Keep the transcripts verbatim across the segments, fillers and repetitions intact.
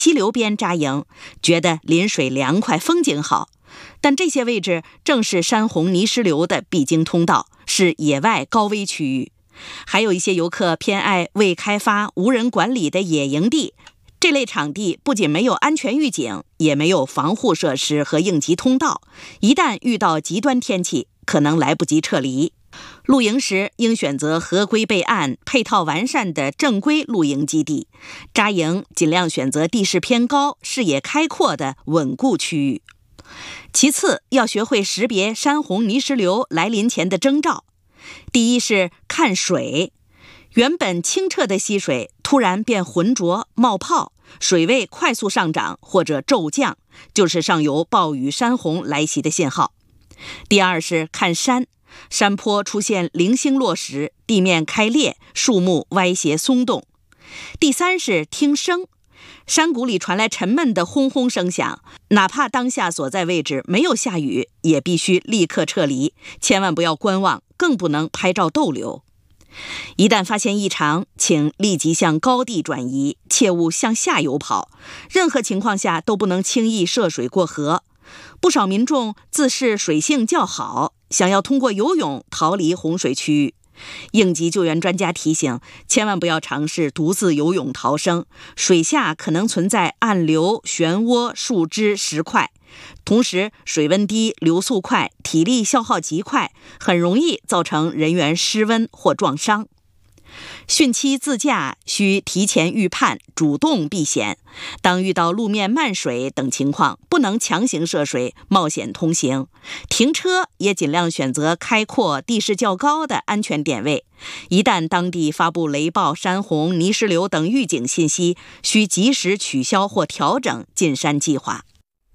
溪流边扎营，觉得临水凉快，风景好。但这些位置正是山洪泥石流的必经通道，是野外高危区域。还有一些游客偏爱未开发、无人管理的野营地，这类场地不仅没有安全预警，也没有防护设施和应急通道，一旦遇到极端天气，可能来不及撤离。露营时应选择合规备案、配套完善的正规露营基地，扎营尽量选择地势偏高、视野开阔的稳固区域。其次，要学会识别山洪泥石流来临前的征兆。第一是看水，原本清澈的溪水突然变浑浊冒泡，水位快速上涨或者骤降，就是上游暴雨山洪来袭的信号。第二是看山，山坡出现零星落石，地面开裂，树木歪斜松动。第三是听声，山谷里传来沉闷的轰轰声响，哪怕当下所在位置没有下雨，也必须立刻撤离，千万不要观望，更不能拍照逗留。一旦发现异常，请立即向高地转移，切勿向下游跑，任何情况下都不能轻易涉水过河。不少民众自视水性较好，想要通过游泳逃离洪水区域。应急救援专家提醒，千万不要尝试独自游泳逃生，水下可能存在暗流、漩涡、树枝、石块。同时，水温低、流速快、体力消耗极快，很容易造成人员失温或撞伤。汛期自驾需提前预判，主动避险。当遇到路面漫水等情况，不能强行涉水，冒险通行。停车也尽量选择开阔、地势较高的安全点位。一旦当地发布雷暴、山洪、泥石流等预警信息，需及时取消或调整进山计划。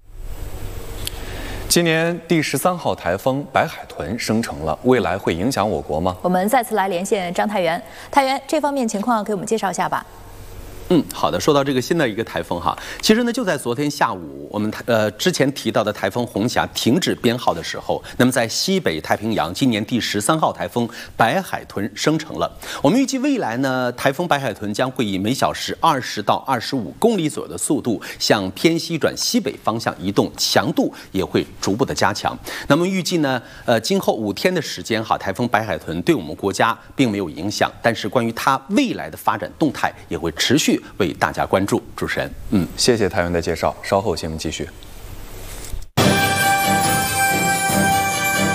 今年第十三号台风白海豚生成了，未来会影响我国吗？ 我们再次来连线张太原，太原这方面情况给我们介绍一下吧。 嗯，好的。说到这个新的一个台风哈，其实呢就在昨天下午，我们呃之前提到的台风红霞停止编号的时候，那么在西北太平洋，今年第十三号台风白海豚生成了。我们预计未来呢，台风白海豚将会以每小时二十到二十五公里左右的速度向偏西转西北方向移动，强度也会逐步的加强。那么预计呢，呃，今后五天的时间哈，台风白海豚对我们国家并没有影响，但是关于它未来的发展动态也会持续为大家关注。主持人， 嗯，谢谢太原的介绍。稍后新闻继续。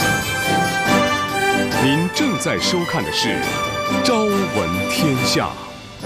您正在收看的是《朝闻天下》。